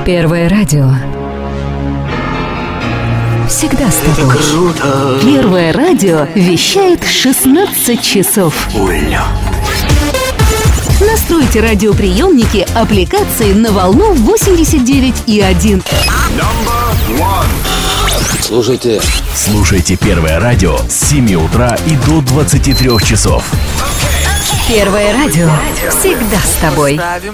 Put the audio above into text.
Первое радио. Всегда с тобой. Круто. Первое радио вещает 16 часов. Настройте радиоприемники аппликации на волну 89,1. Слушайте Первое радио с 7 утра и до 23 часов. Первое радио. Всегда с тобой.